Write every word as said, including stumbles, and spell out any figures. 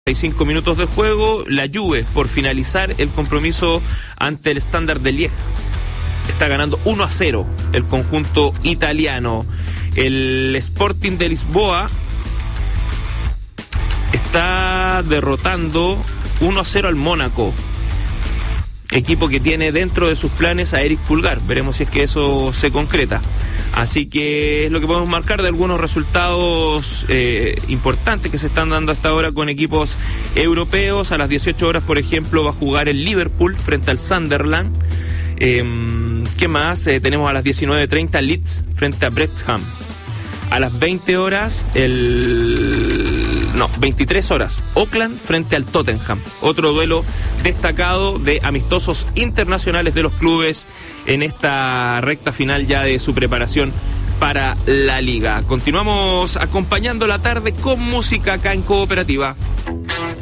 cinco minutos de juego, la Juve, por finalizar el compromiso ante el Standard de Lieja. Está ganando uno a cero el conjunto italiano. El Sporting de Lisboa está derrotando uno a cero al Mónaco, equipo que tiene dentro de sus planes a Eric Pulgar. Veremos si es que eso se concreta. Así que es lo que podemos marcar de algunos resultados eh, importantes que se están dando hasta ahora con equipos europeos. A las dieciocho horas, por ejemplo, va a jugar el Liverpool frente al Sunderland. Eh, ¿Qué más? Eh, tenemos a las diecinueve treinta Leeds frente a Wrexham. A las veinte horas, el... no, veintitrés horas, Auckland frente al Tottenham. Otro duelo destacado de amistosos internacionales de los clubes en esta recta final ya de su preparación para la liga. Continuamos acompañando la tarde con música acá en Cooperativa.